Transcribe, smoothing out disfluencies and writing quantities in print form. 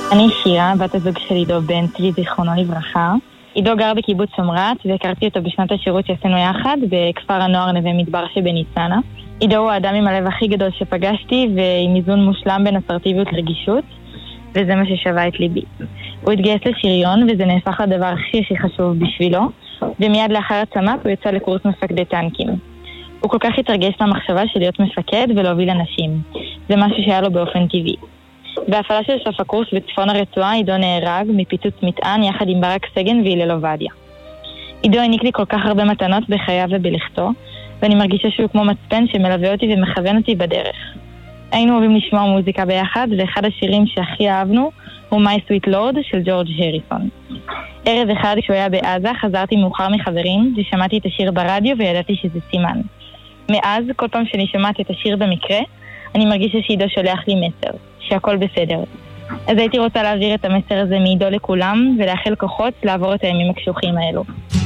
אני שירה, בת הזוג של עידו בן צבי, זיכרונו לברכה. עידו גר בקיבוץ שומרת, והכרתי אותו בשנת השירות שעשינו יחד בכפר הנוער נווה מדבר שבניצנה. עידו הוא האדם עם הלב הכי גדול שפגשתי, ועם איזון מושלם בין אסרטיביות לרגישות, וזה מה ששווה את ליבי. הוא התגייס לשריון, וזה נהפך לדבר הכי חשוב בשבילו, ומיד לאחר הצמ"פ הוא יצא לקורס מפקדי טנקים. הוא כל כך התרגש מהמחשבה של להיות מפקד ולהוביל אנשים. זה משהו שהיה לו באופן טבעי. בהפעלה של סוף הקורס בצפון הרצועה, עידו נהרג מפיצוץ מטען יחד עם ברק סגן והילל עובדיה. עידו העניק לי כל כך הרבה מתנות בחייו ובלכתו, ואני מרגישה שהוא כמו מצפן שמלווה אותי ומכוון אותי בדרך. היינו אוהבים לשמוע מוזיקה ביחד, ואחד השירים שהכי אהבנו הוא My Sweet Lord של ג'ורג' הריסון. ערב אחד כשהוא היה בעזה חזרתי מאוחר מחברים ושמעתי את השיר ברדיו וידעתי שזה סימן. מאז, כל פעם שאני שמעתי את השיר במקרה, אני מרגישה שעידו שולח לי מסר, שהכל בסדר. אז הייתי רוצה להעביר את המסר הזה מעידו לכולם ולאחל כוחות לעבור את הימים הקשוחים האלו.